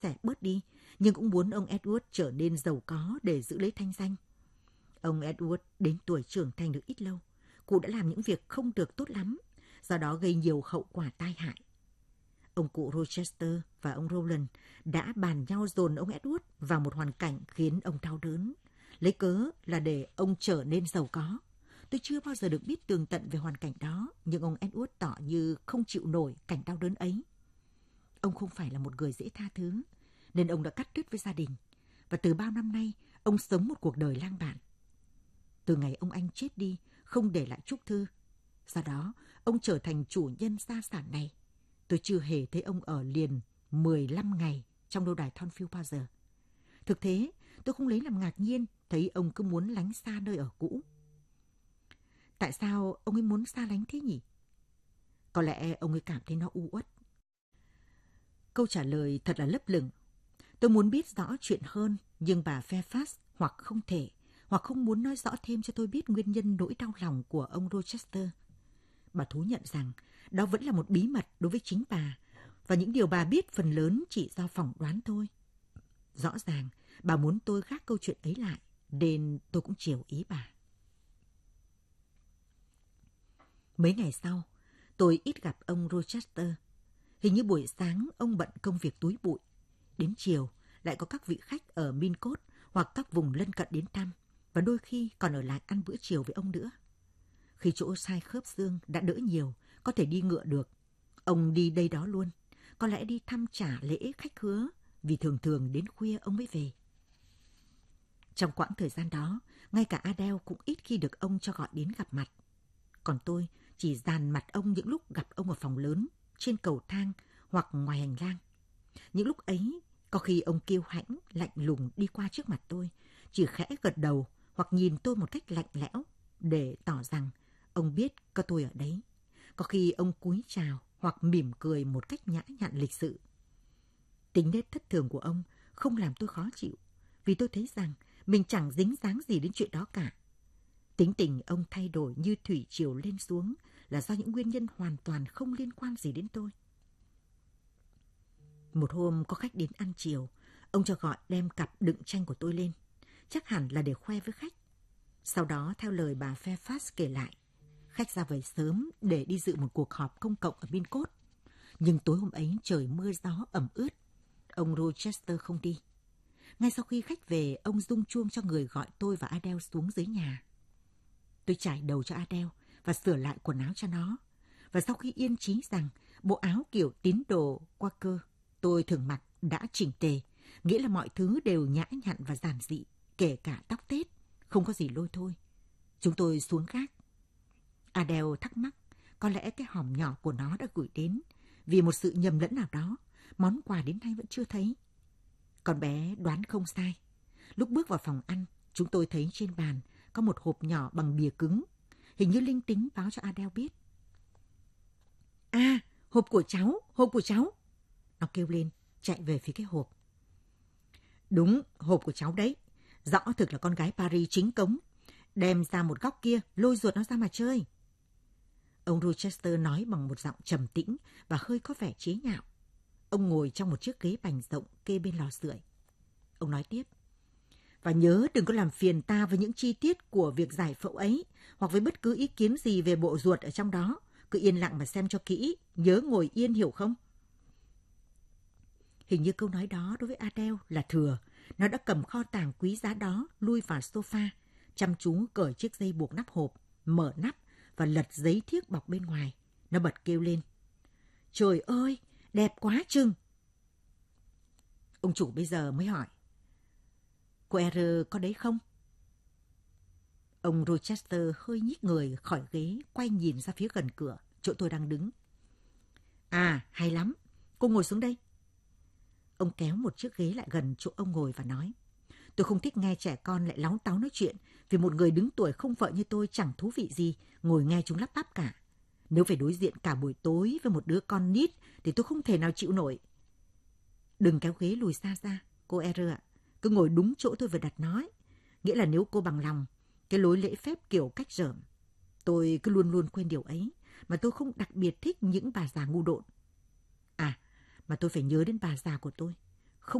sẻ bớt đi, nhưng cũng muốn ông Edward trở nên giàu có để giữ lấy thanh danh. Ông Edward đến tuổi trưởng thành được ít lâu, cụ đã làm những việc không được tốt lắm, do đó gây nhiều hậu quả tai hại. Ông cụ Rochester và ông Rowland đã bàn nhau dồn ông Edward vào một hoàn cảnh khiến ông đau đớn, lấy cớ là để ông trở nên giàu có. Tôi chưa bao giờ được biết tường tận về hoàn cảnh đó, nhưng ông Edward tỏ như không chịu nổi cảnh đau đớn ấy. Ông không phải là một người dễ tha thứ, nên ông đã cắt đứt với gia đình, và từ bao năm nay, ông sống một cuộc đời lang bạt. Từ ngày ông anh chết đi, không để lại chúc thư. Do đó, ông trở thành chủ nhân gia sản này. Tôi chưa hề thấy ông ở liền 15 ngày trong lâu đài Thornfield bao giờ. Thực thế, tôi không lấy làm ngạc nhiên thấy ông cứ muốn lánh xa nơi ở cũ. Tại sao ông ấy muốn xa lánh thế nhỉ? Có lẽ ông ấy cảm thấy nó u uất. Câu trả lời thật là lấp lửng. Tôi muốn biết rõ chuyện hơn, nhưng bà Fairfax hoặc không thể, hoặc không muốn nói rõ thêm cho tôi biết nguyên nhân nỗi đau lòng của ông Rochester. Bà thú nhận rằng đó vẫn là một bí mật đối với chính bà, và những điều bà biết phần lớn chỉ do phỏng đoán thôi. Rõ ràng, bà muốn tôi gác câu chuyện ấy lại, nên tôi cũng chiều ý bà. Mấy ngày sau, tôi ít gặp ông Rochester. Hình như buổi sáng ông bận công việc túi bụi. Đến chiều, lại có các vị khách ở Mincote hoặc các vùng lân cận đến thăm, và đôi khi còn ở lại ăn bữa chiều với ông nữa. Khi chỗ sai khớp xương đã đỡ nhiều, có thể đi ngựa được, ông đi đây đó luôn. Có lẽ đi thăm trả lễ khách khứa, vì thường thường đến khuya ông mới về. Trong quãng thời gian đó, ngay cả Adele cũng ít khi được ông cho gọi đến gặp mặt. Còn tôi chỉ dàn mặt ông những lúc gặp ông ở phòng lớn, trên cầu thang hoặc ngoài hành lang. Những lúc ấy, có khi ông kiêu hãnh, lạnh lùng đi qua trước mặt tôi, chỉ khẽ gật đầu hoặc nhìn tôi một cách lạnh lẽo để tỏ rằng ông biết có tôi ở đấy. Có khi ông cúi chào hoặc mỉm cười một cách nhã nhặn lịch sự. Tính nết thất thường của ông không làm tôi khó chịu, vì tôi thấy rằng mình chẳng dính dáng gì đến chuyện đó cả. Tính tình ông thay đổi như thủy triều lên xuống là do những nguyên nhân hoàn toàn không liên quan gì đến tôi. Một hôm có khách đến ăn chiều, ông cho gọi đem cặp đựng tranh của tôi lên, chắc hẳn là để khoe với khách. Sau đó, theo lời bà Fairfax kể lại, khách ra về sớm để đi dự một cuộc họp công cộng ở Mincote. Nhưng tối hôm ấy trời mưa gió ẩm ướt, ông Rochester không đi. Ngay sau khi khách về, ông rung chuông cho người gọi tôi và Adele xuống dưới nhà. Tôi trải đầu cho Adele và sửa lại quần áo cho nó. Và sau khi yên chí rằng bộ áo kiểu tín đồ Quaker tôi thường mặc đã chỉnh tề, nghĩa là mọi thứ đều nhã nhặn và giản dị, kể cả tóc tết, không có gì lôi thôi. Chúng tôi xuống gác. Adele thắc mắc, có lẽ cái hòm nhỏ của nó đã gửi đến, vì một sự nhầm lẫn nào đó, món quà đến nay vẫn chưa thấy. Con bé đoán không sai. Lúc bước vào phòng ăn, chúng tôi thấy trên bàn có một hộp nhỏ bằng bìa cứng, hình như linh tính báo cho Adele biết. À, hộp của cháu. Nó kêu lên, chạy về phía cái hộp. Đúng, hộp của cháu đấy. Rõ thực là con gái Paris chính cống. Đem ra một góc kia, lôi ruột nó ra mà chơi. Ông Rochester nói bằng một giọng trầm tĩnh và hơi có vẻ chế nhạo. Ông ngồi trong một chiếc ghế bành rộng kê bên lò sưởi. Ông nói tiếp. Và nhớ đừng có làm phiền ta với những chi tiết của việc giải phẫu ấy, hoặc với bất cứ ý kiến gì về bộ ruột ở trong đó. Cứ yên lặng mà xem cho kỹ, nhớ ngồi yên hiểu không? Hình như câu nói đó đối với Adele là thừa. Nó đã cầm kho tàng quý giá đó lui vào sofa, chăm chú cởi chiếc dây buộc nắp hộp, mở nắp và lật giấy thiếc bọc bên ngoài. Nó bật kêu lên. Trời ơi, đẹp quá chừng. Ông chủ bây giờ mới hỏi. Cô R có đấy không? Ông Rochester hơi nhích người khỏi ghế, quay nhìn ra phía gần cửa, chỗ tôi đang đứng. À, hay lắm. Cô ngồi xuống đây. Ông kéo một chiếc ghế lại gần chỗ ông ngồi và nói. Tôi không thích nghe trẻ con lại láu táu nói chuyện, vì một người đứng tuổi không vợ như tôi chẳng thú vị gì ngồi nghe chúng lắp bắp cả. Nếu phải đối diện cả buổi tối với một đứa con nít thì tôi không thể nào chịu nổi. Đừng kéo ghế lùi xa ra, cô R ạ. Cứ ngồi đúng chỗ tôi vừa đặt nói. Nghĩa là nếu cô bằng lòng, cái lối lễ phép kiểu cách rởm. Tôi cứ luôn luôn quên điều ấy, mà tôi không đặc biệt thích những bà già ngu độn. À, mà tôi phải nhớ đến bà già của tôi.